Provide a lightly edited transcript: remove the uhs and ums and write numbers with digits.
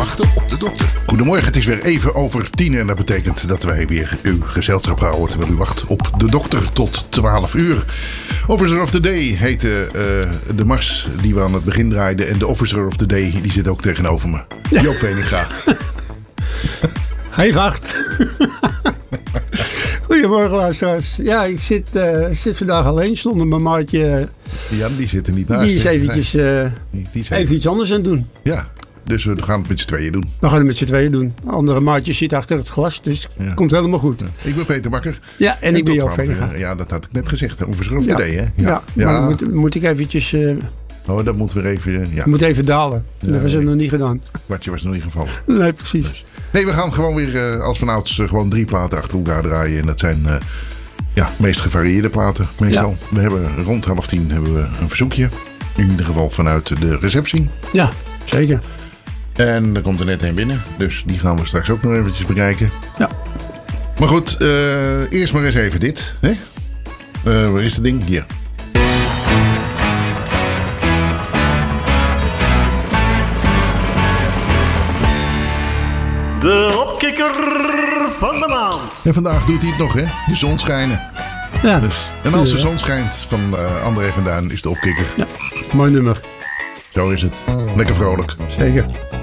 Wachten op de dokter. Goedemorgen, het is weer even over 10 en dat betekent dat wij weer uw gezelschap houden terwijl u wacht op de dokter tot 12 uur. Officer of the Day heette de mars die we aan het begin draaiden en de Officer of the Day die zit ook tegenover me. Joop Veninga. Hey, wacht. Goedemorgen, luisteraars. Ja, ik zit vandaag alleen zonder mijn maatje. Ja, die zit er niet naast. Die is eventjes even iets anders aan het doen. Ja, dus we gaan het met z'n tweeën doen. We gaan het met z'n tweeën doen. Andere maatje zit achter het glas, dus het komt helemaal goed. Ja. Ik ben Peter Bakker. Ja, en ik ben Joop Veninga. Ja, dat had ik net gezegd. Officer of the Day, hè? Ja, maar moet ik eventjes... Oh, dat moeten we even... Ja. Moet even dalen. Dat hebben ze nog niet gedaan. Kwartje was nog niet gevallen. Nee, precies. Dus. Nee, we gaan gewoon weer als vanouds gewoon 3 platen achter elkaar draaien. En dat zijn meest gevarieerde platen. Meestal. Ja. We hebben rond 9:30 hebben we een verzoekje. In ieder geval vanuit de receptie. Ja, zeker. En er komt er net een binnen. Dus die gaan we straks ook nog eventjes bekijken. Ja. Maar goed, eerst maar eens even dit. Hè? Waar is het ding? Hier. De opkikker van de maand. En vandaag doet hij het nog, hè? De zon schijnen. Ja. Dus, en als de zon schijnt van André van Duin is de opkikker. Ja, mooi nummer. Zo is het. Lekker vrolijk. Zeker.